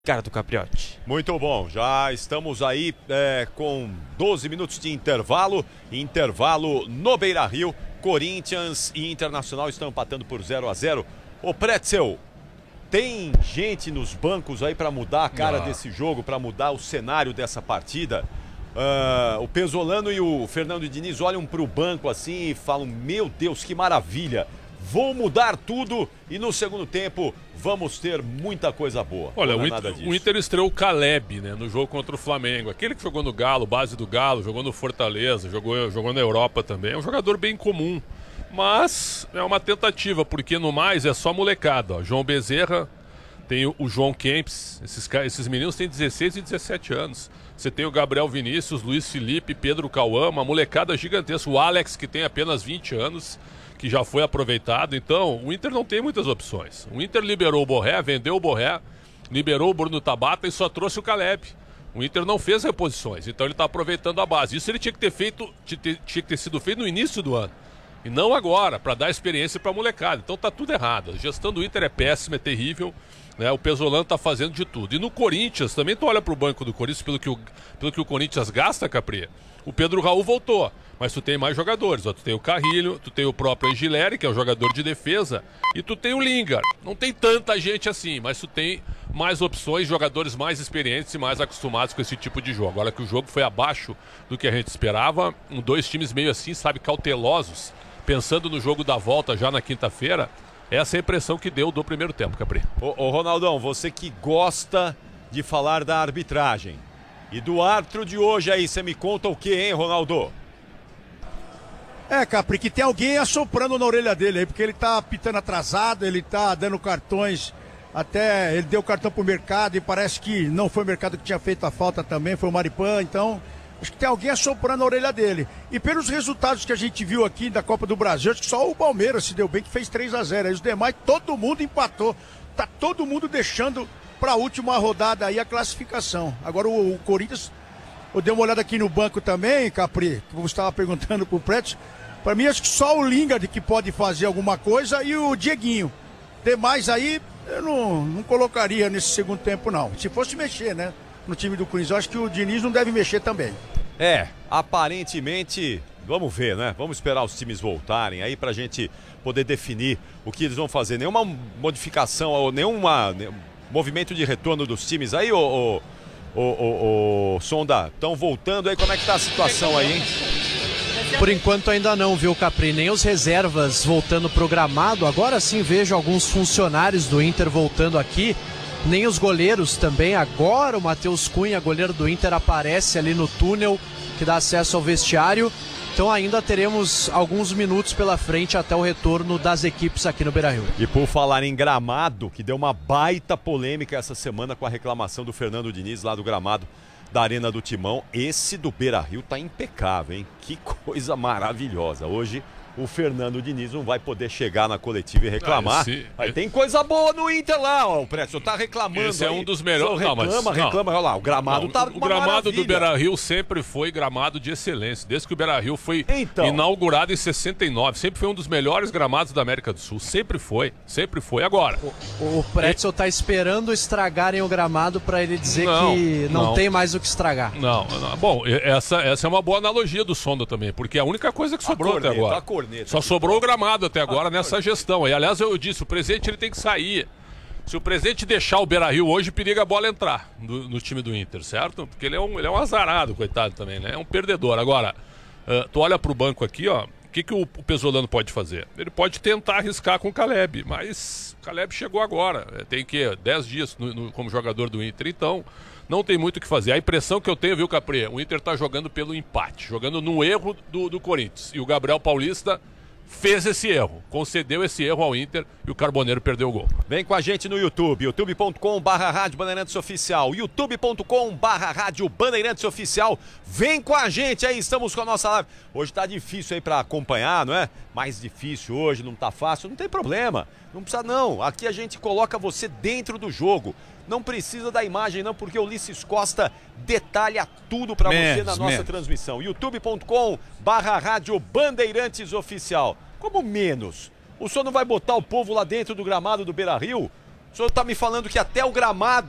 Ricardo Capriotti. Muito bom, já estamos aí com 12 minutos de intervalo no Beira-Rio. Corinthians e Internacional estão empatando por 0-0. Ô Pretzel, tem gente nos bancos aí para mudar a cara desse jogo, para mudar o cenário dessa partida? O Pesolano e o Fernando Diniz olham para o banco assim e falam: meu Deus, que maravilha! Vou mudar tudo e no segundo tempo vamos ter muita coisa boa. Olha, o Inter estreou o Caleb, né, no jogo contra o Flamengo. Aquele que jogou no Galo, base do Galo, jogou no Fortaleza, jogou na Europa também. É um jogador bem comum, mas é uma tentativa, porque no mais é só molecada. Ó. João Bezerra, tem o João Kempis, esses meninos têm 16 e 17 anos. Você tem o Gabriel Vinícius, Luiz Felipe, Pedro Cauã, uma molecada gigantesca. O Alex, que tem apenas 20 anos, que já foi aproveitado. Então, o Inter não tem muitas opções. O Inter liberou o Borré, vendeu o Borré, liberou o Bruno Tabata e só trouxe o Caleb. O Inter não fez reposições, então ele está aproveitando a base. Isso ele tinha que ter feito, tinha que ter sido feito no início do ano. E não agora, para dar experiência para a molecada. Então tá tudo errado. A gestão do Inter é péssima, é terrível. Né? O Pesolano tá fazendo de tudo. E no Corinthians, também tu olha pro banco do Corinthians, pelo que o Corinthians gasta, Capri. O Pedro Raul voltou, mas tu tem mais jogadores. Ó. Tu tem o Carrilho, tu tem o próprio Engileri, que é o jogador de defesa, e tu tem o Lingard. Não tem tanta gente assim, mas tu tem mais opções, jogadores mais experientes e mais acostumados com esse tipo de jogo. Olha que o jogo foi abaixo do que a gente esperava. Dois times meio assim, sabe, cautelosos, pensando no jogo da volta já na quinta-feira. Essa é a impressão que deu do primeiro tempo, Capri. Ô Ronaldão, você que gosta de falar da arbitragem e do árbitro de hoje aí, você me conta o que, hein, Ronaldo? Capri, que tem alguém assoprando na orelha dele aí, porque ele tá apitando atrasado, ele tá dando cartões, até ele deu cartão pro Mercado e parece que não foi o Mercado que tinha feito a falta também, foi o Maripan, então acho que tem alguém assoprando a orelha dele. E pelos resultados que a gente viu aqui da Copa do Brasil, acho que só o Palmeiras se deu bem, que fez 3-0. Aí os demais, todo mundo empatou. Tá todo mundo deixando para a última rodada aí a classificação. Agora o Corinthians, eu dei uma olhada aqui no banco também, Capri, que você estava perguntando pro Preto. Para mim, acho que só o Lingard que pode fazer alguma coisa e o Dieguinho. Demais aí, eu não colocaria nesse segundo tempo, não. Se fosse mexer, né? No time do Corinthians, eu acho que o Diniz não deve mexer também. Aparentemente, vamos ver, né? Vamos esperar os times voltarem aí pra gente poder definir o que eles vão fazer. Nenhuma modificação ou nenhum movimento de retorno dos times aí, Sonda, estão voltando aí, como é que tá a situação aí, hein? Por enquanto ainda não, viu, Capri? Nem os reservas voltando pro gramado. Agora sim vejo alguns funcionários do Inter voltando aqui. Nem os goleiros também. Agora o Matheus Cunha, goleiro do Inter, aparece ali no túnel que dá acesso ao vestiário. Então ainda teremos alguns minutos pela frente até o retorno das equipes aqui no Beira-Rio. E por falar em gramado, que deu uma baita polêmica essa semana com a reclamação do Fernando Diniz lá do gramado da Arena do Timão, esse do Beira-Rio tá impecável, hein? Que coisa maravilhosa. Hoje o Fernando Diniz não vai poder chegar na coletiva e reclamar. Tem coisa boa no Inter lá, ó. O Preto tá reclamando. Esse é aí. um dos melhores. Reclama, olha lá. O gramado tá uma O gramado maravilha. do Beira-Rio sempre foi gramado de excelência. Desde que o Beira-Rio foi inaugurado em 69. Sempre foi um dos melhores gramados da América do Sul. Sempre foi. Agora. O Pretzel tá esperando estragarem o gramado para ele dizer que não tem mais o que estragar. Não. Bom, essa é uma boa analogia do Sonda também, porque é a única coisa que sobrou até agora. Só sobrou o gramado até agora nessa gestão. E aliás, eu disse, o presidente ele tem que sair. Se o presidente deixar o Beira-Rio hoje, periga a bola entrar no time do Inter, certo? Porque ele é um azarado, coitado também, né? É um perdedor. Agora, tu olha pro banco aqui, ó. O que o Pesolano pode fazer? Ele pode tentar arriscar com o Caleb, mas o Caleb chegou agora. Tem 10 dias como jogador do Inter, então não tem muito o que fazer. A impressão que eu tenho, viu, Capri? O Inter tá jogando pelo empate, jogando no erro do Corinthians. E o Gabriel Paulista fez esse erro, concedeu esse erro ao Inter e o Carboneiro perdeu o gol. Vem com a gente no YouTube, youtube.com/Rádio Bandeirantes Oficial, youtube.com/Rádio Bandeirantes Oficial. Vem com a gente aí, estamos com a nossa live. Hoje tá difícil aí pra acompanhar, não é? Mais difícil hoje, não tá fácil, não tem problema. Não precisa não, aqui a gente coloca você dentro do jogo. Não precisa da imagem não, porque o Ulisses Costa detalha tudo pra você na nossa transmissão. youtube.com/Rádio Bandeirantes Oficial. Como menos? O senhor não vai botar o povo lá dentro do gramado do Beira-Rio? O senhor tá me falando que até o gramado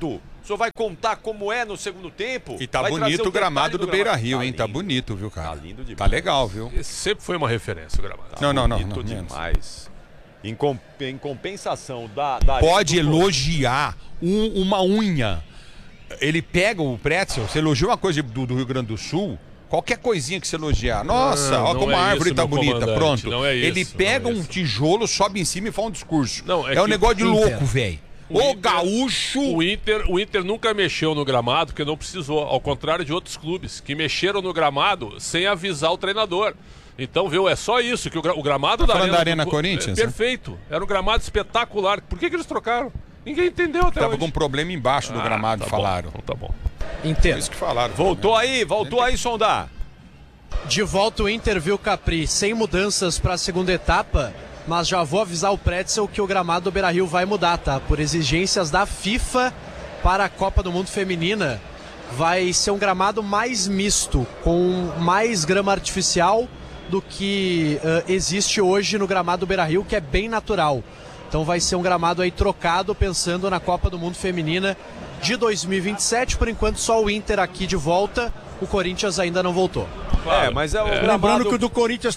O senhor vai contar como é no segundo tempo? E tá vai bonito o gramado do Beira-Rio, hein? Tá lindo. bonito, viu, cara? Tá lindo demais. Tá legal, viu? Esse sempre foi uma referência o gramado. Não, Bonito menos. demais. Em compensação da Pode elogiar uma unha. Ele pega o Pretzel, você elogia uma coisa do Rio Grande do Sul, qualquer coisinha que você elogiar. Nossa, Não, ó não como é a árvore isso, tá meu bonita, comandante, pronto. não é isso, Ele pega não é um isso. tijolo, sobe em cima e faz um discurso. Não, é é um que negócio de o louco, Inter- velho. o O Inter- gaúcho... O Inter nunca mexeu no gramado porque não precisou, ao contrário de outros clubes que mexeram no gramado sem avisar o treinador. Então, viu, é só isso, que o gramado Tá falando da Arena Corinthians, né? perfeito, era um gramado espetacular. Por que eles trocaram? Ninguém entendeu até Tava hoje. com um problema embaixo do gramado, tá falaram. Bom, então tá bom. Inter. Isso que falaram. Voltou aí, Sondar. De volta o Inter, viu, Capri, sem mudanças para a segunda etapa, mas já vou avisar o Pretzel que o gramado do Beira-Rio vai mudar, tá? Por exigências da FIFA para a Copa do Mundo Feminina, vai ser um gramado mais misto, com mais grama artificial do que existe hoje no gramado do Beira-Rio, que é bem natural. Então vai ser um gramado aí trocado, pensando na Copa do Mundo Feminina de 2027. Por enquanto só o Inter aqui de volta, o Corinthians ainda não voltou. Claro, Mas é o Lembrando gramado... que o do Corinthians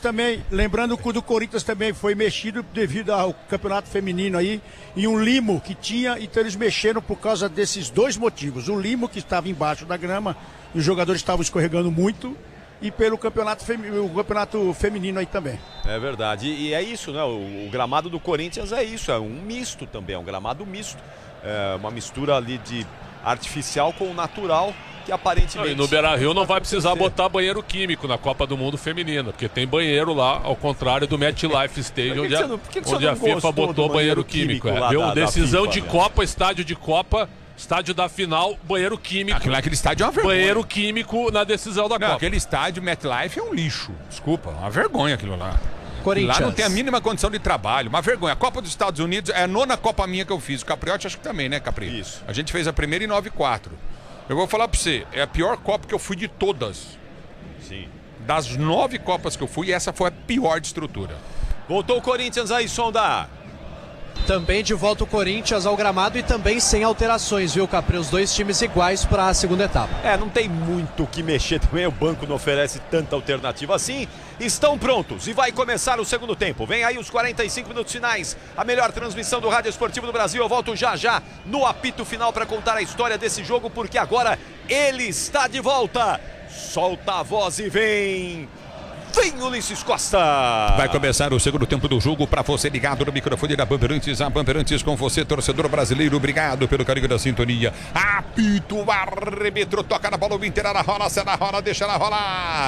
também foi mexido devido ao campeonato feminino aí, e um limo que tinha, então eles mexeram por causa desses dois motivos. O limo que estava embaixo da grama, e os jogadores estavam escorregando muito, e pelo campeonato feminino aí também. É verdade. E é isso, né? O gramado do Corinthians é isso, é um misto também, é um gramado misto. É uma mistura ali de artificial com o natural, que aparentemente... E no Beira-Rio não vai precisar acontecer. botar banheiro químico na Copa do Mundo Feminina, porque tem banheiro lá, ao contrário do MetLife Stadium, Por que você onde não a FIFA gostou botou do banheiro banheiro químico. químico lá Viu? da Decisão FIFA, de né? Copa, estádio da final, banheiro químico. Aquele estádio é uma vergonha. Banheiro químico na decisão da Não, Copa. aquele estádio MetLife é um lixo. Desculpa, uma vergonha aquilo lá. Corinthians. Lá não tem a mínima condição de trabalho. Uma vergonha. A Copa dos Estados Unidos é a 9ª Copa minha que eu fiz. O Capriotti acho que também, né, Capri? Isso. A gente fez a primeira em 94. Eu vou falar pra você, é a pior Copa que eu fui de todas. Sim. Das 9 Copas que eu fui, essa foi a pior de estrutura. Voltou o Corinthians aí, Sondar. Também de volta o Corinthians ao gramado e também sem alterações, viu, Capri? Os dois times iguais para a segunda etapa. Não tem muito o que mexer também, o banco não oferece tanta alternativa assim. Estão prontos e vai começar o segundo tempo. Vem aí os 45 minutos finais, a melhor transmissão do Rádio Esportivo do Brasil. Eu volto já no apito final para contar a história desse jogo, porque agora ele está de volta. Solta a voz e vem Ulisses Costa. Vai começar o segundo tempo do jogo para você ligado no microfone da Bandeirantes. A Bandeirantes com você, torcedor brasileiro. Obrigado pelo carinho da sintonia. Apito, árbitro, toca na bola, o Inter, ela rola, se ela rola, deixa ela rolar.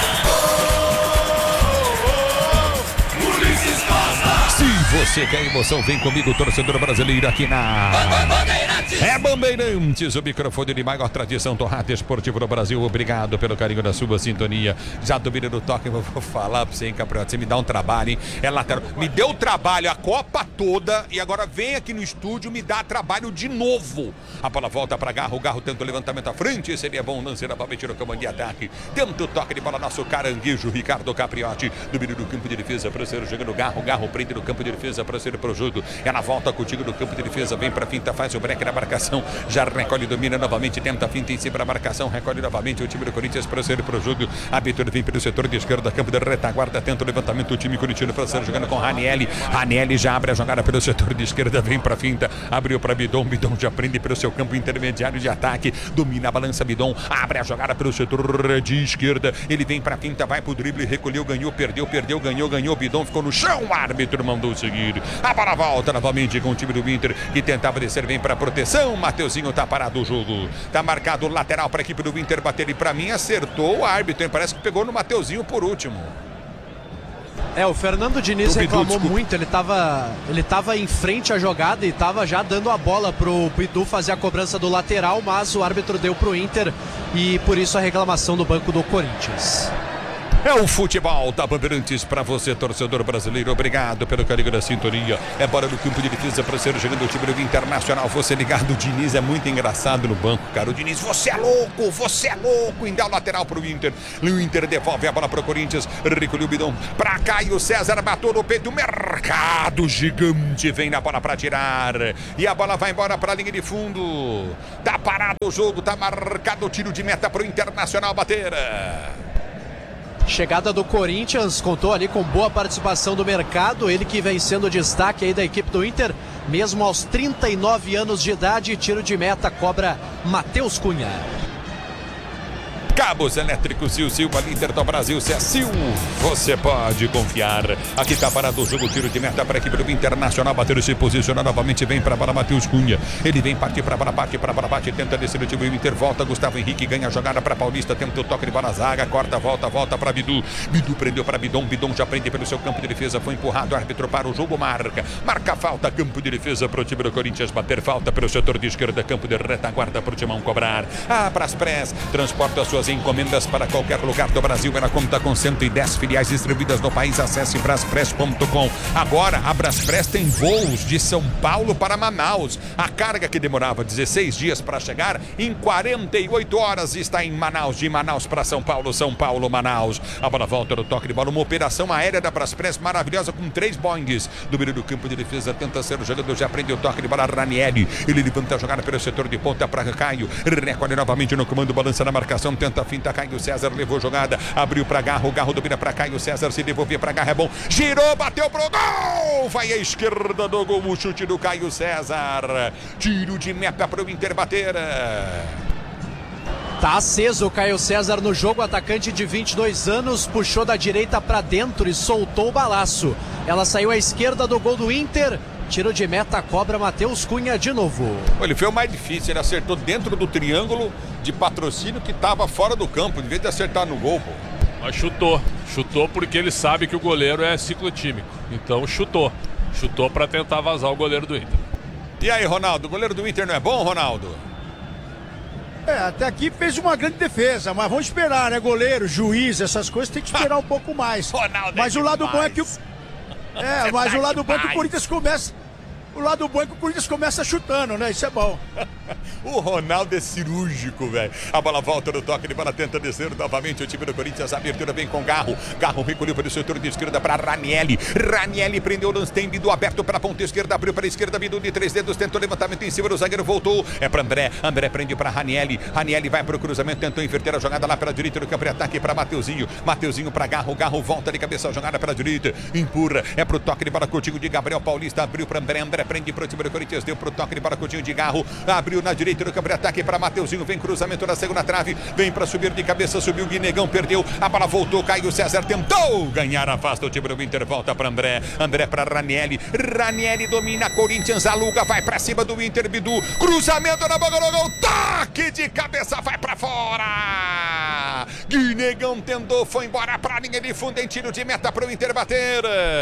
Ulisses Costa. Se você quer emoção, vem comigo, torcedor brasileiro, aqui na É Bandeirantes, o microfone de maior tradição do rádio esportivo do Brasil. Obrigado pelo carinho da sua sintonia. Já domina no toque, eu vou falar pra você, hein, Capriotti, você me dá um trabalho, hein? É lateral. Me deu trabalho a Copa toda e agora vem aqui no estúdio me dá trabalho de novo. A bola volta pra Garro, o Garro tenta o levantamento à frente, seria bom, lance na bola, tira o comando de ataque. Tenta o toque de bola, nosso caranguejo, Ricardo Capriotti, domina do campo de defesa, para ser jogando Garro, Garro prende no campo de defesa, para ser pro jogo. Ela volta contigo no campo de defesa, vem pra finta, faz o break na marcação, já recolhe, domina novamente, tenta a finta em cima da marcação, recolhe novamente o time do Corinthians para ser pro jogo. A abertura vem pelo setor de esquerda, campo de retaguarda, tenta o levantamento, o time corintiano para ser jogando com Ranielli. Ranielli já abre a jogada pelo setor de esquerda, vem pra finta, abriu para Bidon, Bidon já prende pelo seu campo intermediário de ataque, domina a balança, Bidon, abre a jogada pelo setor de esquerda, ele vem pra finta, vai pro drible, recolheu, ganhou, perdeu, ganhou, Bidon ficou no chão, o árbitro mandou seguir. A bola volta novamente com o time do Inter, que tentava descer, vem pra proteção, Mateuzinho tá parado o jogo, tá marcado o lateral pra equipe do Inter bater, e pra mim acertou o árbitro, hein? Parece que pegou no Mateuzinho por último. O Fernando Diniz reclamou muito, ele tava em frente à jogada e tava já dando a bola pro Bidu fazer a cobrança do lateral, mas o árbitro deu pro Inter e por isso a reclamação do banco do Corinthians. É o futebol da Bandeirantes para você, torcedor brasileiro. Obrigado pelo carinho da sintonia. É bola no campo de defesa para ser jogando o time do Internacional. Você ligado, o Diniz é muito engraçado no banco, cara. O Diniz, você é louco. Ainda é o lateral para o Inter. O Inter devolve a bola para o Corinthians. Recolheu o bidão para Caio César, matou no peito. Mercado gigante vem na bola para tirar. E a bola vai embora para a linha de fundo. Tá parado o jogo, tá marcado o tiro de meta para o Internacional bater. Chegada do Corinthians, contou ali com boa participação do Mercado, ele que vem sendo destaque aí da equipe do Inter, mesmo aos 39 anos de idade, tiro de meta, cobra Matheus Cunha. Cabos elétricos Sil, para Inter do Brasil, se é Sil, você pode confiar. Aqui tá parado o jogo, tiro de meta para a equipe do Internacional, bater, se posicionar novamente, vem para a bola Matheus Cunha, ele vem partir para a bola, bate, tenta descer o time do Inter, volta, Gustavo Henrique ganha a jogada para Paulista, tenta o toque de bola, zaga, corta, volta para Bidu prendeu para Bidon já prende pelo seu campo de defesa, foi empurrado, árbitro para o jogo, marca falta, campo de defesa para o time do Corinthians, bater falta pelo setor de esquerda, campo de retaguarda para o Timão cobrar. A Braspress transporta suas encomendas para qualquer lugar do Brasil. Ela conta com 110 filiais distribuídas no país. Acesse braspress.com. Agora a Braspress tem voos de São Paulo para Manaus. A carga que demorava 16 dias para chegar, em 48 horas está em Manaus. De Manaus para São Paulo, Manaus. A bola volta no toque de bola. Uma operação aérea da Braspress maravilhosa com 3 Boeings. Do meio do campo de defesa tenta ser o jogador. Já prende o toque de bola. Ranieri. Ele levanta a jogada pelo setor de ponta para Caio. Recolhe novamente no comando. Balança na marcação. Tenta a finta. Caio César levou jogada. Abriu para Garro. Garro domina para Caio César. Se devolver para Garro é bom. Girou, bateu pro gol. Vai à esquerda do gol. O chute do Caio César. Tiro de meta para o Inter bater. Tá aceso o Caio César no jogo, atacante de 22 anos, puxou da direita para dentro e soltou o balaço. Ela saiu à esquerda do gol do Inter. Tiro de meta, cobra Matheus Cunha de novo. Ele foi o mais difícil, ele acertou dentro do triângulo de patrocínio que estava fora do campo, em vez de acertar no gol, pô. Mas chutou porque ele sabe que o goleiro é ciclotímico, então chutou para tentar vazar o goleiro do Inter. E aí, Ronaldo, o goleiro do Inter não é bom, Ronaldo? Até aqui fez uma grande defesa, mas vamos esperar, né? Goleiro, juiz, essas coisas tem que esperar um pouco mais. Ronaldo, mas o lado bom é que o mas o lado bom é que o Corinthians começa. O lado bom é que o Corinthians começa chutando, né? Isso é bom. O Ronaldo é cirúrgico, velho. A bola volta no toque de bola, tenta descer novamente o time do Corinthians. A abertura vem com Garro. Garro recolheu para o setor de esquerda para Ranieri. Ranieri prendeu o lance, tem Bidu aberto para a ponta esquerda, abriu para a esquerda, Bidu de 3 dedos, tentou levantamento em cima do zagueiro, voltou. É para André. André prende para Ranieri. Ranieri vai para o cruzamento, tentou inverter a jogada lá pela direita do campo de ataque para Mateuzinho. Mateuzinho para Garro. Garro volta de cabeça a jogada para a direita. Empurra. É para o toque de bola curtinho de Gabriel Paulista. Abriu para André. André prende para o time do Corinthians. Deu para o toque de bola curtinho de Garro. Abriu na direita do campo de ataque para Mateuzinho, vem cruzamento na segunda trave, vem para subir de cabeça, subiu o Guinegão, perdeu, a bola voltou, Caio César tentou ganhar, afasta o time do Inter, volta para André, André para Ranieri, Ranieri domina, Corinthians aluga, vai para cima do Inter, Bidu, cruzamento na boca do gol, toque de cabeça, vai para fora, Guinegão tentou, foi embora para a linha de fundo, em tiro de meta para o Inter bater.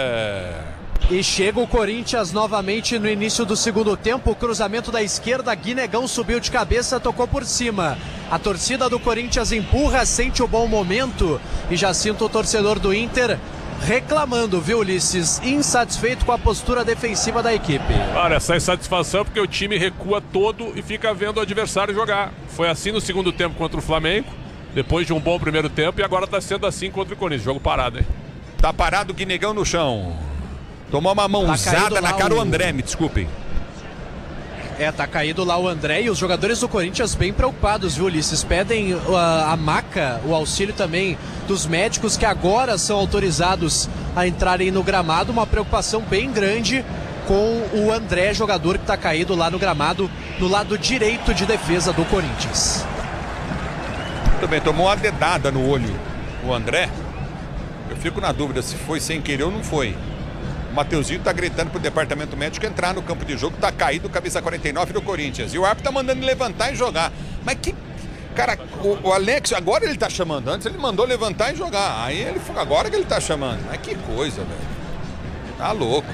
E chega o Corinthians novamente no início do segundo tempo. O cruzamento da esquerda, Guinegão subiu de cabeça, tocou por cima. A torcida do Corinthians empurra, sente o bom momento. E já sinto o torcedor do Inter reclamando, viu, Ulisses? Insatisfeito com a postura defensiva da equipe. Cara, essa insatisfação é porque o time recua todo e fica vendo o adversário jogar. Foi assim no segundo tempo contra o Flamengo, depois de um bom primeiro tempo, e agora está sendo assim contra o Corinthians. Jogo parado, hein? Tá parado o Guinegão no chão. Tomou uma mãozada na cara o André, me desculpem. Tá caído lá o André e os jogadores do Corinthians bem preocupados, viu, Ulisses? Pedem a maca, o auxílio também dos médicos que agora são autorizados a entrarem no gramado. Uma preocupação bem grande com o André, jogador que está caído lá no gramado, no lado direito de defesa do Corinthians. Muito bem, tomou uma dedada no olho o André. Eu fico na dúvida se foi sem querer ou não foi. O Mateuzinho tá gritando pro departamento médico entrar no campo de jogo, tá caído, camisa 49 do Corinthians. E o árbitro tá mandando ele levantar e jogar. Mas que... Cara, o Alex, agora ele tá chamando. Antes ele mandou levantar e jogar. Aí ele agora que ele tá chamando. Mas que coisa, velho. Tá louco.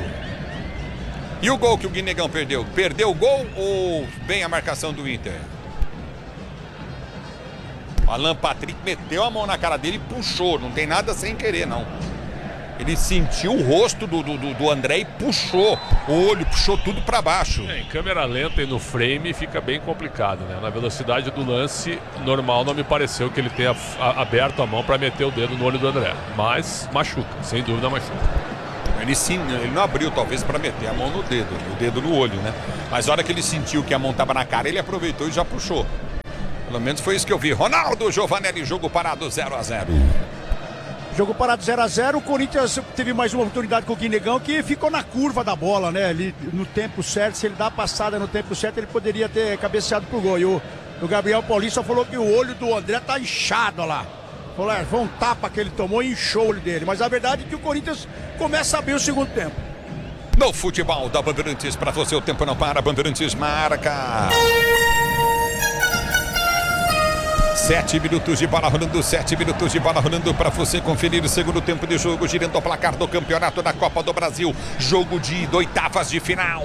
E o gol que o Guinegão perdeu? Perdeu o gol ou bem a marcação do Inter? Alan Patrick meteu a mão na cara dele e puxou. Não tem nada sem querer, não. Ele sentiu o rosto do André e puxou o olho, puxou tudo para baixo. Em câmera lenta e no frame fica bem complicado, né? Na velocidade do lance normal não me pareceu que ele tenha aberto a mão para meter o dedo no olho do André. Mas machuca, sem dúvida machuca. Ele não abriu talvez para meter a mão no dedo, o dedo no olho, né? Mas a hora que ele sentiu que a mão estava na cara, ele aproveitou e já puxou. Pelo menos foi isso que eu vi. Ronaldo Giovanelli, jogo parado 0-0. Jogo parado 0-0, o Corinthians teve mais uma oportunidade com o Guinegão, que ficou na curva da bola, né? Ali no tempo certo, se ele dá a passada no tempo certo, ele poderia ter cabeceado pro gol. E o Gabriel Paulista falou que o olho do André tá inchado lá. Falou, foi um tapa que ele tomou e inchou o olho dele. Mas a verdade é que o Corinthians começa a abrir o segundo tempo. No futebol da Bandeirantes, para você o tempo não para, Bandeirantes marca. 7 minutos de bola rolando, 7 minutos de bola rolando para você conferir o segundo tempo de jogo, girando o placar do campeonato da Copa do Brasil, jogo de oitavas de final.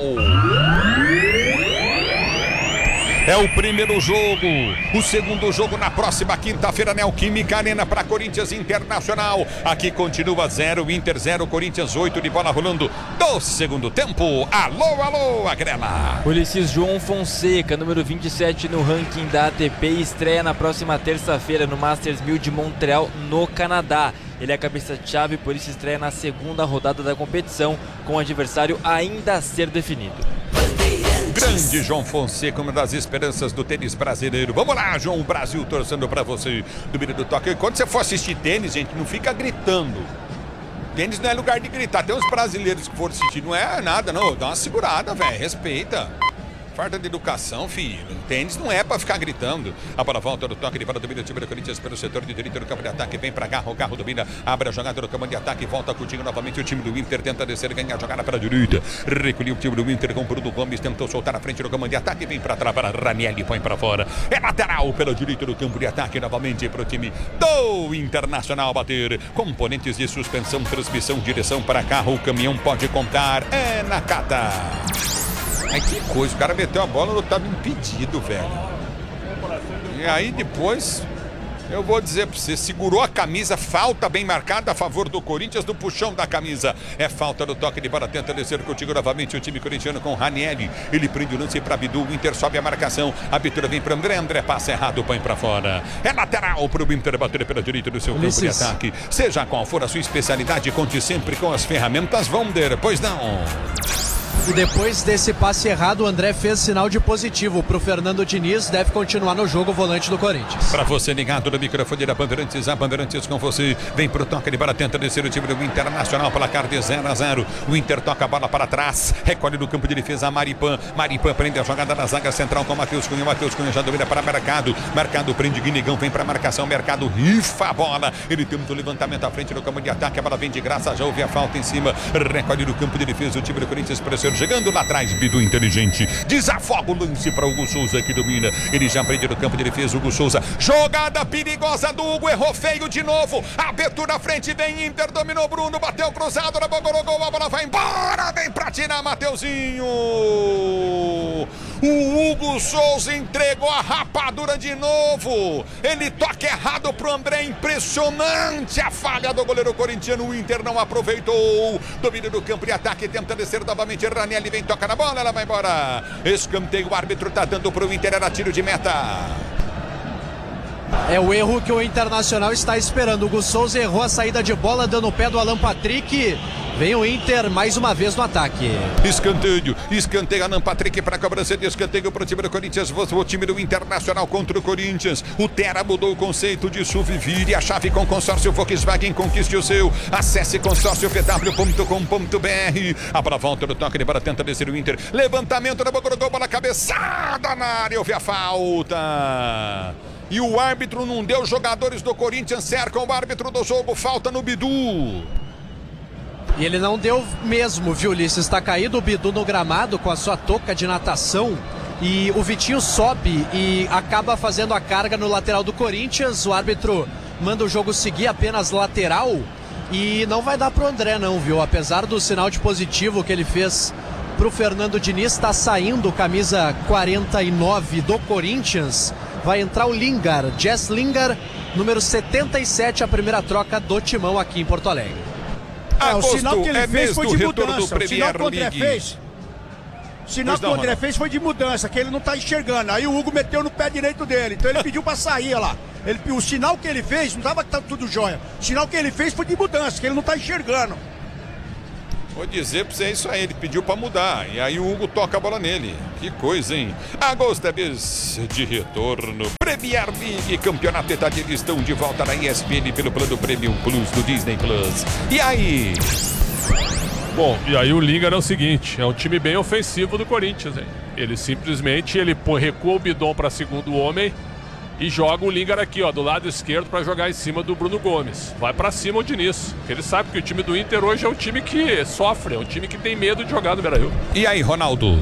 É o primeiro jogo, o segundo jogo na próxima quinta-feira, Neoquímica Arena para Corinthians Internacional. Aqui continua 0, Inter 0, Corinthians 8 de bola rolando do segundo tempo. Alô, alô, Agrela. Ulisses João Fonseca, número 27 no ranking da ATP, estreia na próxima terça-feira no Masters 1000 de Montreal, no Canadá. Ele é cabeça-chave, por isso estreia na segunda rodada da competição, com o adversário ainda a ser definido. Grande João Fonseca, uma das esperanças do tênis brasileiro. Vamos lá, João, o Brasil torcendo pra você. Domínio do toque. Quando você for assistir tênis, gente, não fica gritando. Tênis não é lugar de gritar. Tem uns brasileiros que foram assistir, não é nada, não. Dá uma segurada, velho. Respeita. Falta de educação, filho. Tênis não é pra ficar gritando. A bola volta do toque de bola, domina o time do Corinthians pelo setor de direita do campo de ataque. Vem pra Garro, o Garro domina, abre a jogada do campo de ataque, volta contigo novamente. O time do Inter tenta descer, ganha a jogada para a direita. Recolheu o time do Inter com o Bruno Gomes, tentou soltar na frente do campo de ataque. Vem pra travar, Ranieri põe pra fora. É lateral pela direita do campo de ataque, novamente pro time do Internacional bater. Componentes de suspensão, transmissão, direção para carro. O caminhão pode contar. É na Cata. Ai, que coisa, o cara meteu a bola, não estava impedido, velho. E aí depois, eu vou dizer pra você, segurou a camisa, falta bem marcada a favor do Corinthians, do puxão da camisa. É falta do toque de bola, tenta descer contigo novamente o time corintiano com Ranieri. Ele prende o lance para Bidu, o Inter sobe a marcação. A abertura vem para André, André passa errado, põe para fora. É lateral para o Inter bater pela direita do seu campo de ataque. Seja qual for a sua especialidade, conte sempre com as ferramentas Vonder, pois não. E depois desse passe errado, o André fez sinal de positivo pro Fernando Diniz, deve continuar no jogo o volante do Corinthians. Para você ligado no microfone da Bandeirantes, a Bandeirantes com você, vem pro toque de bola, tenta descer o time do Internacional, placar de 0-0. O Inter toca a bola para trás, recolhe no campo de defesa a Maripan. Maripan prende a jogada na zaga central com o Matheus Cunha. Matheus Cunha já domina para Mercado. Mercado prende Guinegão, vem para marcação. Mercado rifa a bola. Ele tenta o levantamento à frente do campo de ataque. A bola vem de graça, já houve a falta em cima. Recolhe no campo de defesa o time do Corinthians, pressiona. Chegando lá atrás, Bidu inteligente. Desafoga o lance para o Hugo Souza que domina. Ele já prende no campo de defesa, Hugo Souza. Jogada perigosa do Hugo, errou feio de novo. Abertura à frente, vem Inter, dominou Bruno, bateu cruzado, na bola, gol, a bola vai embora. Vem pra tirar Mateuzinho. O Hugo Souza entregou a rapadura de novo. Ele toca errado pro André, impressionante a falha do goleiro corintiano. O Inter não aproveitou. Domínio do campo de ataque, tenta descer novamente. Ranieri vem, toca na bola, ela vai embora. Escanteio, o árbitro tá dando pro Inter, era tiro de meta. É o erro que o Internacional está esperando. O Hugo Souza errou a saída de bola, dando o pé do Alan Patrick. Vem o Inter mais uma vez no ataque. Escanteio, Alan Patrick para a cobrança de escanteio para o time do Corinthians. O time do Internacional contra o Corinthians. O Tera mudou o conceito de Suvivir e a chave com consórcio Volkswagen, conquiste o seu. Acesse consórciovw.com.br. A bola volta no toque de bola, tenta descer o Inter. Levantamento na boca do gol, bola cabeçada na área, houve a falta. E o árbitro não deu, os jogadores do Corinthians cercam o árbitro do jogo, falta no Bidu. E ele não deu mesmo, viu, Ulisses? Está caído o Bidu no gramado com a sua touca de natação. E o Vitinho sobe e acaba fazendo a carga no lateral do Corinthians. O árbitro manda o jogo seguir apenas lateral. E não vai dar pro André não, viu? Apesar do sinal de positivo que ele fez pro Fernando Diniz, está saindo camisa 49 do Corinthians. vai entrar o Lingard, Jess Lingard, número 77, a primeira troca do Timão aqui em Porto Alegre. O sinal que ele é fez mês foi do de retorno mudança. do O sinal que o Premier André League. fez. O sinal que o André fez foi de mudança, que ele não tá enxergando. Aí o Hugo meteu no pé direito dele. Então ele pediu pra sair, olha lá. O sinal que ele fez, não tava tudo jóia. O sinal que ele fez foi de mudança, que ele não tá enxergando. Vou dizer pra você isso aí, ele pediu pra mudar. E aí o Hugo toca a bola nele. Que coisa, hein? Agosto é mês de retorno. Premier League, campeonato etade, eles estão de volta na ESPN pelo plano Premium Plus do Disney Plus. E aí? Bom, e aí o Lingard é o seguinte, é um time bem ofensivo do Corinthians, hein? Ele simplesmente recua o Bidon para segundo homem e joga o Lingard aqui, ó, do lado esquerdo para jogar em cima do Bruno Gomes. Vai para cima o Diniz, porque ele sabe que o time do Inter hoje é um time que sofre, é um time que tem medo de jogar no Beira-Rio. E aí, Ronaldo?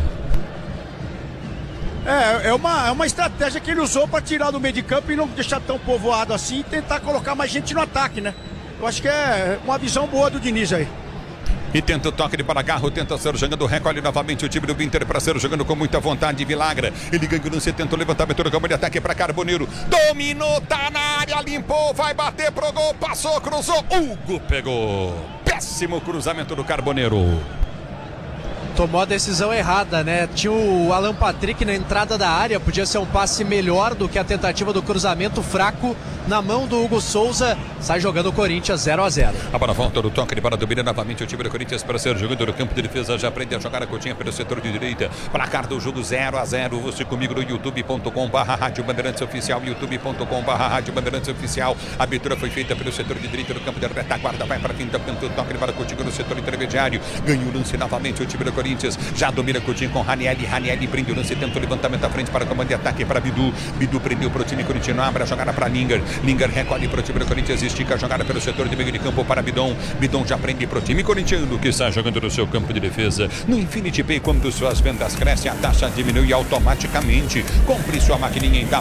É uma estratégia que ele usou para tirar do meio de campo e não deixar tão povoado assim e tentar colocar mais gente no ataque, né? Eu acho que é uma visão boa do Diniz aí. E tenta o toque de Balagarro, tenta ser jogando, recolhe novamente o time do Inter para ser jogando com muita vontade. Vilagra, ele ganha o lance, tenta o levantamento do campo de ataque para Carboneiro. Dominou, tá na área, limpou, vai bater pro gol, passou, cruzou. Hugo pegou. Péssimo cruzamento do Carboneiro. Tomou a decisão errada, né? Tinha o Alan Patrick na entrada da área, podia ser um passe melhor do que a tentativa do cruzamento fraco na mão do Hugo Souza. Sai jogando o Corinthians 0-0. A bola volta do toque de bola, domina novamente o time do Corinthians para ser jogando no campo de defesa. Já aprende a jogar a cotinha pelo setor de direita. Placar do jogo 0-0. Você comigo no youtube.com/Rádio Bandeirantes Oficial, youtube.com/Rádio Bandeirantes Oficial. A abertura foi feita pelo setor de direita do campo de retaguarda. Vai para fim do campo, toque de bola contigo no setor intermediário. Ganha o lance novamente o time do Corinthians. Já domina Coutinho com Ranieri. Ranieri prende o lance, tenta o levantamento à frente para o comando de ataque para Bidu. Bidu prendeu para o time corintiano, abre a jogada para Lingard. Lingard recolhe para o time do Corinthians, estica a jogada pelo setor de meio de campo para Bidon. Bidon já prende para o time corintiano que está jogando no seu campo de defesa. No Infinity Pay, quando suas vendas crescem, a taxa diminui automaticamente. Compre sua maquininha em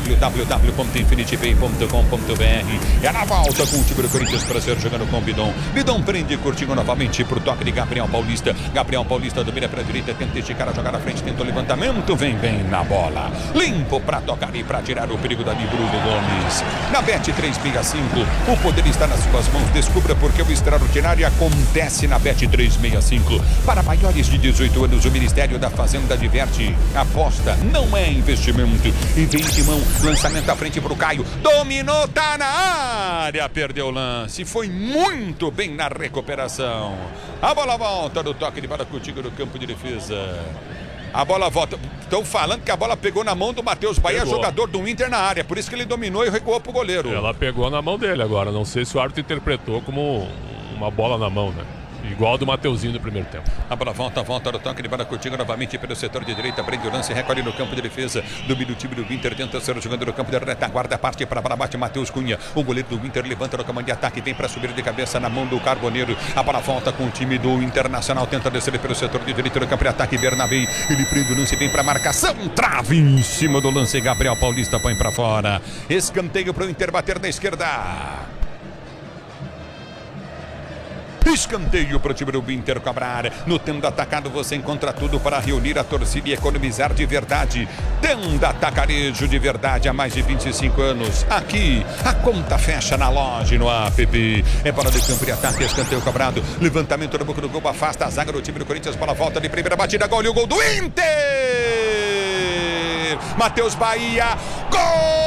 www.infinitypay.com.br. É na volta com o time do Corinthians para ser jogando com Bidon. Bidon prende Coutinho novamente para o toque de Gabriel Paulista. Gabriel Paulista domina para a direita, tenta esticar a jogada à frente, tenta o levantamento, vem bem na bola. Limpo para tocar e para tirar o perigo dali, Bruno Gomes. Na Bet365, o poder está nas suas mãos. Descubra porque o extraordinário acontece na Bet365. Para maiores de 18 anos, o Ministério da Fazenda diverte. Aposta não é investimento. E vem de mão, lançamento à frente para o Caio. Dominou, tá na área, perdeu o lance. Foi muito bem na recuperação. A bola volta do toque de bola contigo no campo de defesa. A bola volta. Estão falando que a bola pegou na mão do Matheus Bahia, jogador do Inter na área. Por isso que ele dominou e recuou pro goleiro. Ela pegou na mão dele agora. Não sei se o árbitro interpretou como uma bola na mão, né? Igual do Mateuzinho no primeiro tempo. A bola volta no toque de bola contigo novamente pelo setor de direita. Prende o lance, recolhe no campo de defesa. Domina o time do Inter, tenta ser jogando no campo de retaguarda. Parte para bate Matheus Cunha. O goleiro do Inter levanta no comando de ataque. Vem para subir de cabeça na mão do Carboneiro. A bola volta com o time do Internacional. Tenta descer pelo setor de direita no campo de ataque. Bernabé. Ele prende o lance, vem para marcação. Trave em cima do lance. Gabriel Paulista põe para fora. Escanteio para o Inter bater na esquerda. Escanteio para o time do Inter cobrar. No Tenda Atacado você encontra tudo para reunir a torcida e economizar de verdade. Tenda Atacarejo de verdade há mais de 25 anos. Aqui a conta fecha na loja e no app. É bola de campo de ataque, escanteio cobrado. Levantamento no boca do gol, afasta a zaga do time do Corinthians. Bola volta de primeira batida, gol e o gol do Inter. Matheus Bahia, gol!